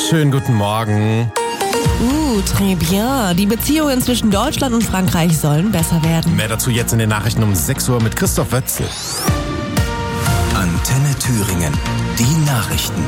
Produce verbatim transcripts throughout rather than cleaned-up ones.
Schönen guten Morgen. Uh, très bien. Die Beziehungen zwischen Deutschland und Frankreich sollen besser werden. Mehr dazu jetzt in den Nachrichten um sechs Uhr mit Christoph Wötzl. Antenne Thüringen. Die Nachrichten.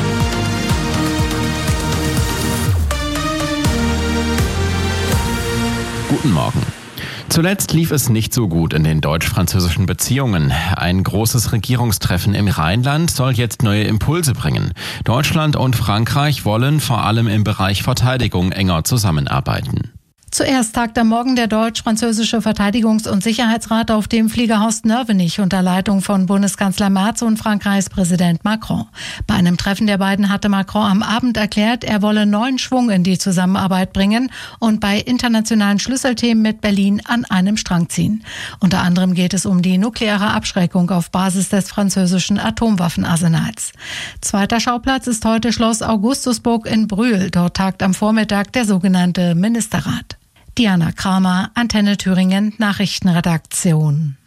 Guten Morgen. Zuletzt lief es nicht so gut in den deutsch-französischen Beziehungen. Ein großes Regierungstreffen im Rheinland soll jetzt neue Impulse bringen. Deutschland und Frankreich wollen vor allem im Bereich Verteidigung enger zusammenarbeiten. Zuerst tagt am Morgen der deutsch-französische Verteidigungs- und Sicherheitsrat auf dem Fliegerhorst Nörvenich unter Leitung von Bundeskanzler Merz und Frankreichs Präsident Macron. Bei einem Treffen der beiden hatte Macron am Abend erklärt, er wolle neuen Schwung in die Zusammenarbeit bringen und bei internationalen Schlüsselthemen mit Berlin an einem Strang ziehen. Unter anderem geht es um die nukleare Abschreckung auf Basis des französischen Atomwaffenarsenals. Zweiter Schauplatz ist heute Schloss Augustusburg in Brühl. Dort tagt am Vormittag der sogenannte Ministerrat. Diana Kramer, Antenne Thüringen, Nachrichtenredaktion.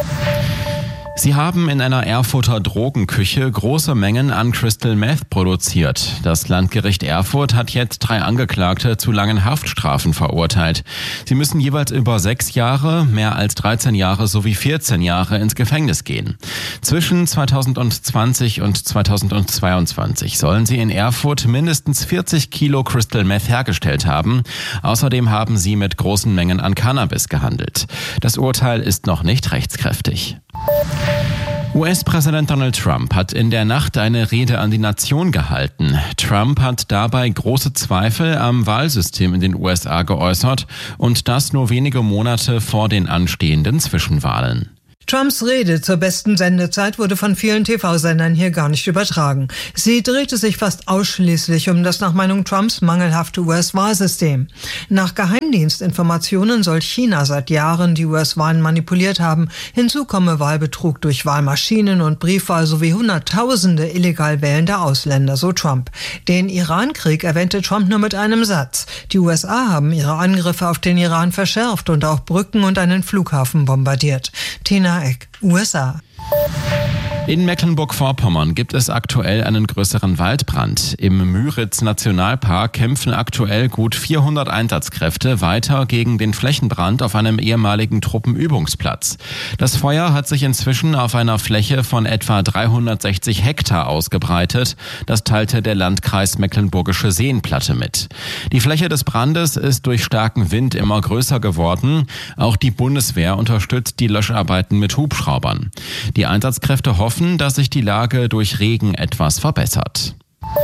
Sie haben in einer Erfurter Drogenküche große Mengen an Crystal Meth produziert. Das Landgericht Erfurt hat jetzt drei Angeklagte zu langen Haftstrafen verurteilt. Sie müssen jeweils über sechs Jahre, mehr als dreizehn Jahre sowie vierzehn Jahre ins Gefängnis gehen. Zwischen zweitausendzwanzig und zweitausendzweiundzwanzig sollen sie in Erfurt mindestens vierzig Kilo Crystal Meth hergestellt haben. Außerdem haben sie mit großen Mengen an Cannabis gehandelt. Das Urteil ist noch nicht rechtskräftig. U S-Präsident Donald Trump hat in der Nacht eine Rede an die Nation gehalten. Trump hat dabei große Zweifel am Wahlsystem in den U S A geäußert und das nur wenige Monate vor den anstehenden Zwischenwahlen. Trumps Rede zur besten Sendezeit wurde von vielen T V-Sendern hier gar nicht übertragen. Sie drehte sich fast ausschließlich um das nach Meinung Trumps mangelhafte U S-Wahlsystem. Nach Geheimdienstinformationen soll China seit Jahren die U S-Wahlen manipuliert haben. Hinzu komme Wahlbetrug durch Wahlmaschinen und Briefwahl sowie Hunderttausende illegal wählende Ausländer, so Trump. Den Iran-Krieg erwähnte Trump nur mit einem Satz. Die U S A haben ihre Angriffe auf den Iran verschärft und auch Brücken und einen Flughafen bombardiert. Tina Eck, U S A. In Mecklenburg-Vorpommern gibt es aktuell einen größeren Waldbrand. Im Müritz-Nationalpark kämpfen aktuell gut vierhundert Einsatzkräfte weiter gegen den Flächenbrand auf einem ehemaligen Truppenübungsplatz. Das Feuer hat sich inzwischen auf einer Fläche von etwa dreihundertsechzig Hektar ausgebreitet. Das teilte der Landkreis Mecklenburgische Seenplatte mit. Die Fläche des Brandes ist durch starken Wind immer größer geworden. Auch die Bundeswehr unterstützt die Löscharbeiten mit Hubschraubern. Die Einsatzkräfte hoffen, dass sich die Lage durch Regen etwas verbessert.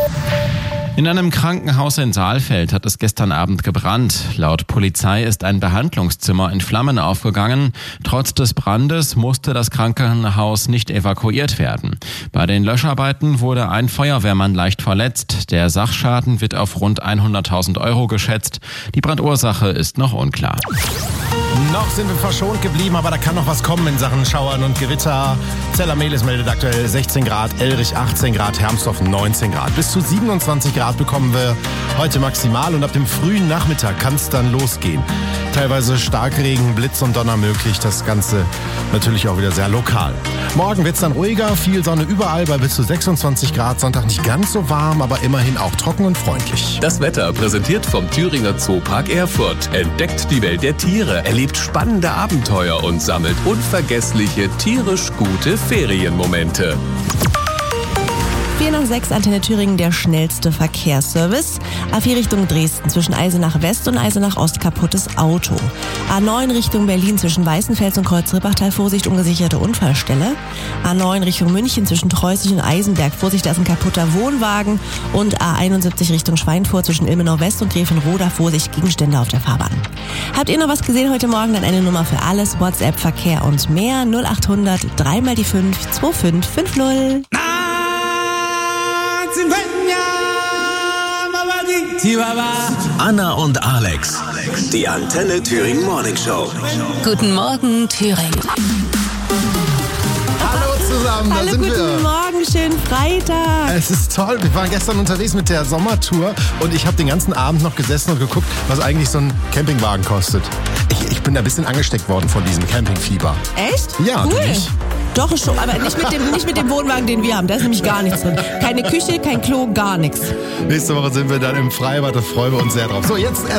In einem Krankenhaus in Saalfeld hat es gestern Abend gebrannt. Laut Polizei ist ein Behandlungszimmer in Flammen aufgegangen. Trotz des Brandes musste das Krankenhaus nicht evakuiert werden. Bei den Löscharbeiten wurde ein Feuerwehrmann leicht verletzt. Der Sachschaden wird auf rund hunderttausend Euro geschätzt. Die Brandursache ist noch unklar. Noch sind wir verschont geblieben, aber da kann noch was kommen in Sachen Schauern und Gewitter. Zellermehlis meldet aktuell sechzehn Grad, Elrich achtzehn Grad, Hermsdorf neunzehn Grad. Bis zu siebenundzwanzig Grad bekommen wir heute maximal und ab dem frühen Nachmittag kann es dann losgehen. Teilweise Starkregen, Blitz und Donner möglich, das Ganze natürlich auch wieder sehr lokal. Morgen wird es dann ruhiger, viel Sonne überall bei bis zu sechsundzwanzig Grad. Sonntag nicht ganz so warm, aber immerhin auch trocken und freundlich. Das Wetter präsentiert vom Thüringer Zoopark Erfurt. Entdeckt die Welt der Tiere, erlebt spannende Abenteuer und sammelt unvergessliche, tierisch gute Ferienmomente. vier nach sechs, Antenne Thüringen, der schnellste Verkehrsservice. A vier Richtung Dresden, zwischen Eisenach West und Eisenach Ost kaputtes Auto. A neun Richtung Berlin, zwischen Weißenfels und Kreuz-Rippachtal, Vorsicht, ungesicherte Unfallstelle. A neun Richtung München, zwischen Treußig und Eisenberg, Vorsicht, da ist ein kaputter Wohnwagen. Und A einundsiebzig Richtung Schweinfurt, zwischen Ilmenau West und Gräfenroda, Vorsicht, Gegenstände auf der Fahrbahn. Habt ihr noch was gesehen heute Morgen? Dann eine Nummer für alles, WhatsApp, Verkehr und mehr. null achthundert, drei mal die fünf, zwei fünf fünf null. Anna und Alex, die Antenne Thüringen Morning Show. Guten Morgen, Thüringen. Hallo zusammen, da Hallo, sind guten wir. Morgen, schönen Freitag. Es ist toll, wir waren gestern unterwegs mit der Sommertour und ich habe den ganzen Abend noch gesessen und geguckt, was eigentlich so ein Campingwagen kostet. Ich, ich bin da ein bisschen angesteckt worden von diesem Campingfieber. Echt? Ja, cool. du nicht? Doch, schon, aber nicht mit, dem, nicht mit dem Wohnwagen, den wir haben. Da ist nämlich gar nichts drin. Keine Küche, kein Klo, gar nichts. Nächste Woche sind wir dann im Freibad, da freuen wir uns sehr drauf. So, jetzt